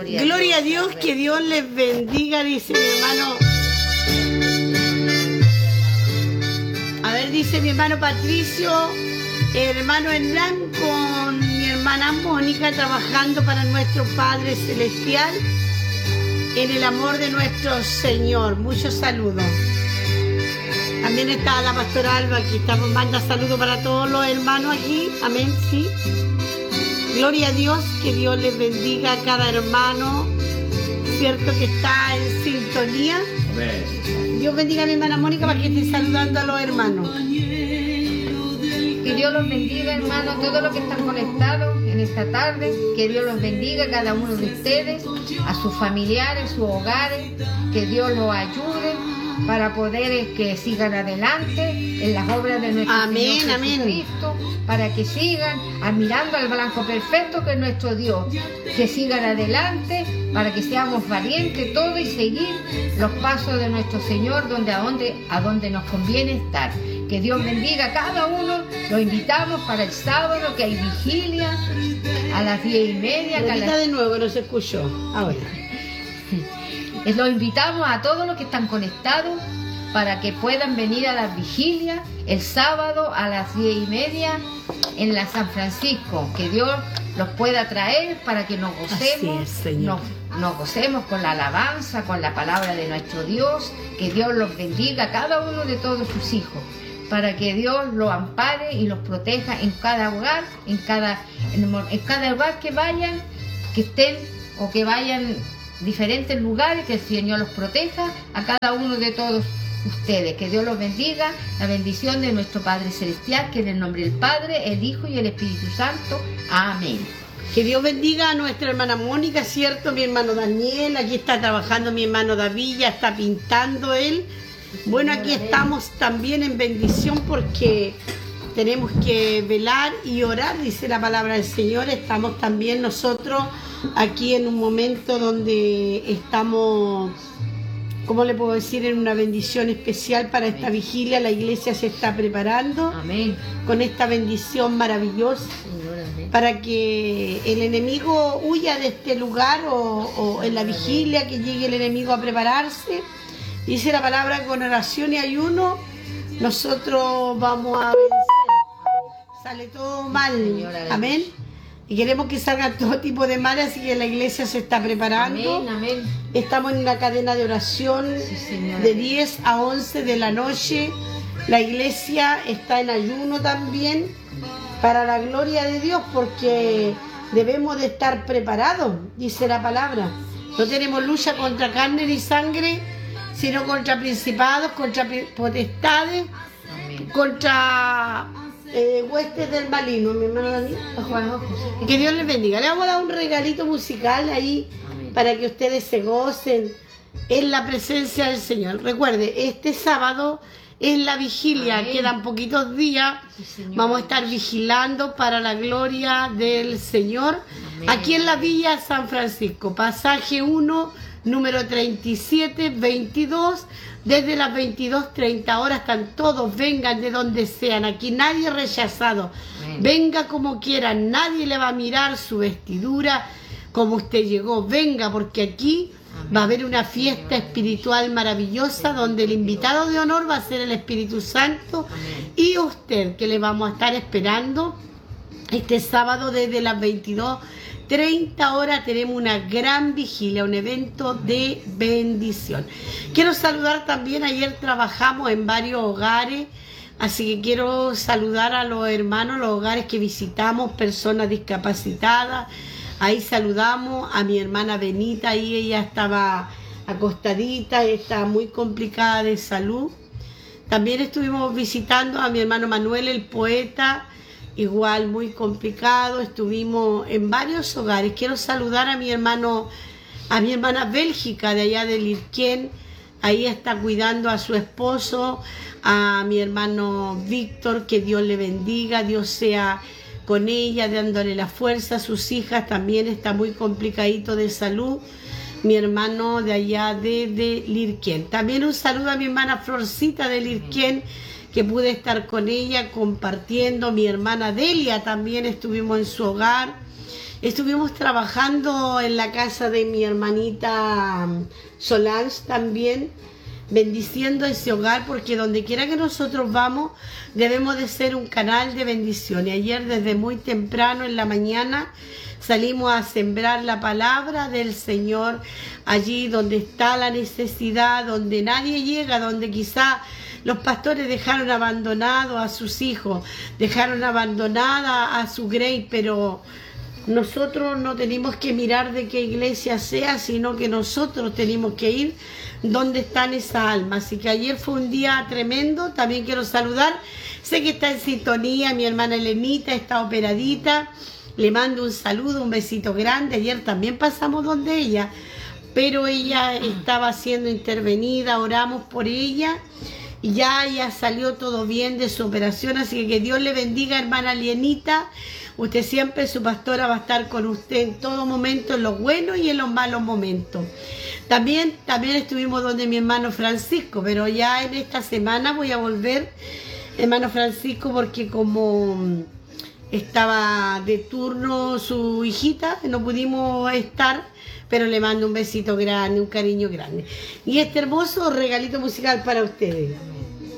Gloria a Dios, que Dios les bendiga, dice mi hermano. A ver, dice mi hermano Patricio, hermano Hernán con mi hermana Mónica trabajando para nuestro Padre Celestial en el amor de nuestro Señor. Muchos saludos. También está la pastora Alba, aquí estamos, manda saludos para todos los hermanos aquí. Amén, sí. Gloria a Dios, que Dios les bendiga a cada hermano, cierto que está en sintonía. Amén. Dios bendiga a mi hermana Mónica para que esté saludando a los hermanos. Que Dios los bendiga, hermanos, todos los que están conectados en esta tarde. Que Dios los bendiga a cada uno de ustedes, a sus familiares, sus hogares. Que Dios los ayude para poder que sigan adelante en las obras de nuestro Señor Jesucristo, para que sigan admirando al blanco perfecto que es nuestro Dios, que sigan adelante, para que seamos valientes todos y seguir los pasos de nuestro Señor a donde nos conviene estar. Que Dios bendiga a cada uno. Los invitamos para el sábado, que hay vigilia a las 10:30. De nuevo, no se escuchó. Ahora. Los invitamos a todos los que están conectados para que puedan venir a la vigilia el sábado a las 10:30 en la San Francisco. Que Dios los pueda traer para que nos gocemos, nos gocemos con la alabanza, con la palabra de nuestro Dios. Que Dios los bendiga a cada uno de todos sus hijos, para que Dios los ampare y los proteja en cada hogar, en cada hogar que vayan, que estén o que vayan diferentes lugares, que el Señor los proteja a cada uno de todos ustedes. Que Dios los bendiga, la bendición de nuestro Padre Celestial, que en el nombre del Padre, el Hijo y el Espíritu Santo. Amén. Que Dios bendiga a nuestra hermana Mónica, ¿cierto? Mi hermano Daniel, aquí está trabajando mi hermano David, ya está pintando él. Bueno, aquí estamos también en bendición porque tenemos que velar y orar, dice la palabra del Señor. Estamos también nosotros aquí en un momento donde estamos, ¿cómo le puedo decir?, en una bendición especial para esta vigilia. La iglesia se está preparando. Amén. Con esta bendición maravillosa, para que el enemigo huya de este lugar o en la vigilia, que llegue el enemigo a prepararse. Dice la palabra que con oración y ayuno nosotros vamos a vencer. Sale todo mal. Amén. Y queremos que salgan todo tipo de mal, así que la iglesia se está preparando. Amén, amén. Estamos en una cadena de oración de 10 a 11 de la noche. La iglesia está en ayuno también, para la gloria de Dios, porque debemos de estar preparados, dice la palabra. No tenemos lucha contra carne ni sangre, sino contra principados, contra potestades, contra huestes del maligno, mi hermano Daniel. Que Dios les bendiga. Le vamos a dar un regalito musical ahí, para que ustedes se gocen en la presencia del Señor. Recuerde, este sábado es la vigilia. Amén. Quedan poquitos días. Sí, vamos a estar vigilando para la gloria del Señor. Amén. Aquí en la Villa San Francisco, pasaje 1, número 3722. Desde las 22:30 horas están todos. Vengan de donde sean. Aquí nadie es rechazado. Amén. Venga como quieran. Nadie le va a mirar su vestidura, como usted llegó. Venga, porque aquí va a haber una fiesta espiritual maravillosa, donde el invitado de honor va a ser el Espíritu Santo. Amén. Y usted, que le vamos a estar esperando este sábado desde las 22:30 horas. Tenemos una gran vigilia, un evento de bendición. Quiero saludar también, ayer trabajamos en varios hogares, así que quiero saludar a los hermanos, los hogares que visitamos, personas discapacitadas. Ahí saludamos a mi hermana Benita, ahí ella estaba acostadita, está muy complicada de salud. También estuvimos visitando a mi hermano Manuel, el poeta, igual muy complicado. Estuvimos en varios hogares. Quiero saludar a mi hermana Bélgica, de allá de Lirquén. Ahí está cuidando a su esposo, a mi hermano Víctor, que Dios le bendiga, Dios sea con ella, dándole la fuerza. Sus hijas también está muy complicadito de salud, mi hermano de allá de Lirquén. También un saludo a mi hermana Florcita de Lirquén, que pude estar con ella compartiendo. Mi hermana Delia también estuvimos en su hogar. Estuvimos trabajando en la casa de mi hermanita Solange también, bendiciendo ese hogar, porque donde quiera que nosotros vamos debemos de ser un canal de bendición. Y ayer desde muy temprano en la mañana salimos a sembrar la palabra del Señor allí donde está la necesidad, donde nadie llega, donde quizá los pastores dejaron abandonado a sus hijos, dejaron abandonada a su grey, pero nosotros no tenemos que mirar de qué iglesia sea, sino que nosotros tenemos que ir donde están esas almas. Así que ayer fue un día tremendo. También quiero saludar, sé que está en sintonía mi hermana Elenita, está operadita, le mando un saludo, un besito grande. Ayer también pasamos donde ella, pero ella estaba siendo intervenida, oramos por ella y ya salió todo bien de su operación. Así que Dios le bendiga, hermana Elenita. Usted siempre, su pastora, va a estar con usted en todo momento, en los buenos y en los malos momentos. También estuvimos donde mi hermano Francisco, pero ya en esta semana voy a volver, hermano Francisco, porque como estaba de turno su hijita, no pudimos estar, pero le mando un besito grande, un cariño grande. Y este hermoso regalito musical para ustedes.